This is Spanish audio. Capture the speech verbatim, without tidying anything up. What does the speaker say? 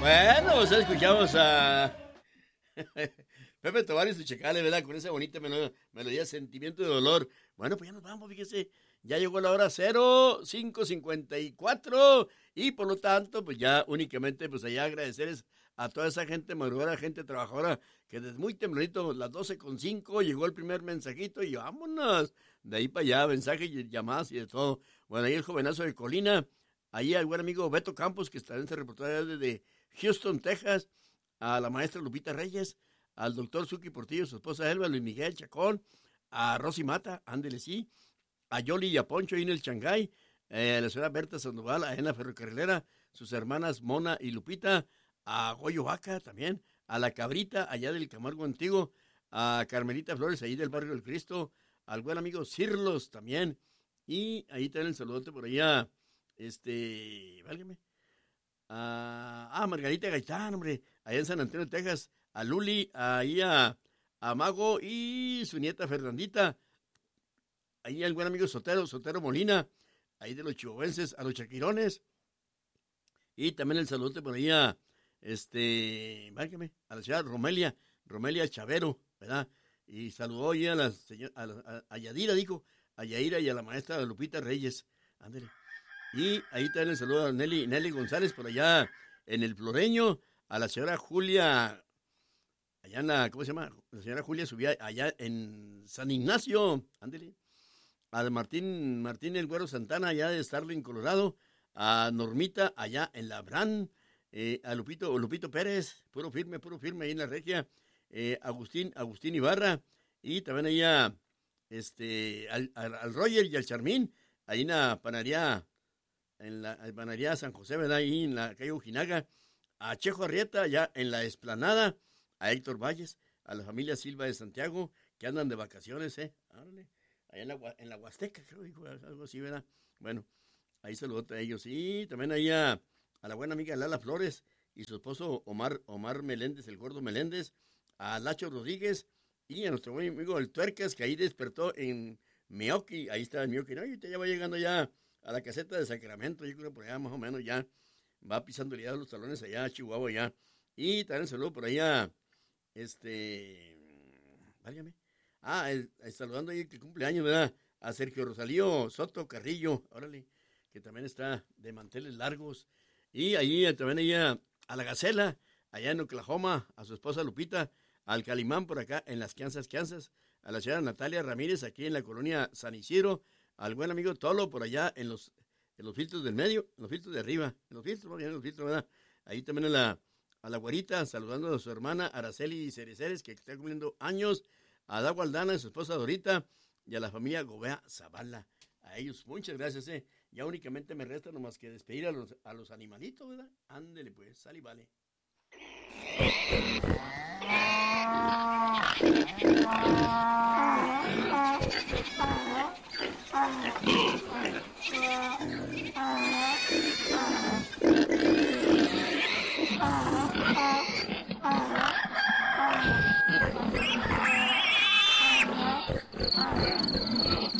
Bueno, pues escuchamos a Pepe Tobar y su chacale, ¿verdad? Con esa bonita melodía, melodía, Sentimiento de Dolor. Bueno, pues ya nos vamos, fíjese. Ya llegó la hora cero cinco cincuenta y cuatro y por lo tanto, pues ya únicamente, pues allá agradecerles a toda esa gente madrugadora, gente trabajadora, que desde muy tempranito, las doce con cinco, llegó el primer mensajito y vámonos. De ahí para allá, mensajes y llamadas y de todo. Bueno, ahí el jovenazo de Colina, ahí al buen amigo Beto Campos, que está en ese reportaje desde Houston, Texas, a la maestra Lupita Reyes, al doctor Suki Portillo, su esposa Elba, Luis Miguel Chacón, a Rosy Mata, ándele sí, a Yoli y a Poncho ahí en el Shanghái, eh, a la señora Berta Sandoval, a en la ferrocarrilera, sus hermanas Mona y Lupita, a Goyo Vaca también, a la Cabrita allá del Camargo Antiguo, a Carmelita Flores ahí del barrio del Cristo, al buen amigo Cirlos también, y ahí también el saludote por allá, este, válgame, a, a Margarita Gaitán, hombre, allá en San Antonio, Texas, a Luli, ahí a, a Mago y su nieta Fernandita, ahí al buen amigo Sotero, Sotero Molina, ahí de los chihuahuenses, a los chaquirones, y también el saludote por ahí a, este, márqueme, a la ciudad Romelia, Romelia Chavero, ¿verdad? Y saludó ahí a la señora, a, a, a Yadira, dijo, a Yaira y a la maestra Lupita Reyes, ándale. Y ahí también el saludo a Nelly, Nelly González por allá en el Floreño, a la señora Julia, allá en la, ¿cómo se llama? La señora Julia subía allá en San Ignacio, ándale. A Martín, Martín el Güero Santana, allá de Starling, Colorado, a Normita, allá en Labrán, eh, a Lupito, Lupito Pérez, puro firme, puro firme, ahí en la regia, eh, Agustín, Agustín Ibarra, y también allá, este, al, al, al Roger y al Charmín, ahí en la panadería, en la panadería San José, ¿verdad? Ahí en la calle Ujinaga, a Chejo Arrieta, allá en la Esplanada, a Héctor Valles, a la familia Silva de Santiago, que andan de vacaciones, ¿eh? Árale. Allá en la, en la Huasteca, creo, dijo, algo así, ¿verdad? Bueno, ahí saludó a ellos. Y también ahí a, a la buena amiga Lala Flores y su esposo Omar, Omar Meléndez, el gordo Meléndez, a Lacho Rodríguez y a nuestro buen amigo el Tuercas, que ahí despertó en Meoki, ahí está el Meoki, ¿no? Y usted ya va llegando ya a la caseta de Sacramento, yo creo por allá más o menos ya va pisando ya los talones allá a Chihuahua ya. Y también saludo por allá, este, válgame. Ah, el, el, saludando ahí que cumpleaños, ¿verdad? A Sergio Rosalío Soto Carrillo, órale, que también está de manteles largos. Y ahí también ella, a la Gacela, allá en Oklahoma, a su esposa Lupita, al Calimán por acá en las Kansas, Kansas, a la señora Natalia Ramírez aquí en la colonia San Isidro, al buen amigo Tolo por allá en los, en los filtros del medio, en los filtros de arriba, en los filtros, en los filtros, ¿verdad? Ahí también a la, a la güerita, saludando a su hermana Araceli Cereceres, que está cumpliendo años, a Dago Aldana y su esposa Dorita, y a la familia Gobea Zavala. A ellos, muchas gracias, eh. Ya únicamente me resta nomás que despedir a los, a los animalitos, ¿verdad? Ándele pues, sal y vale.